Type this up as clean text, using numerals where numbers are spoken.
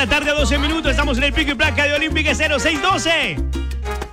la tarde a 12 minutos. Estamos en el pico y placa de Olímpica 0612.